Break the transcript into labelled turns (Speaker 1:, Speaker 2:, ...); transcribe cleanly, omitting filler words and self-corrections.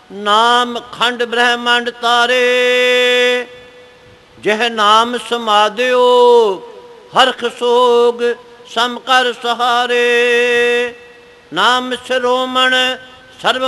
Speaker 1: ਨਾਮ ਖੰਡ ਬ੍ਰਹਮੰਡ ਤਾਰੇ। ਜਹ ਨਾਮ ਸਮਾਧਿਓ ਹਰਖ ਸੋਗ ਸਮ ਕਰ ਸਹਾਰੇ। ਨਾਮ ਸਿਰੋਮਣ ਸਰਬ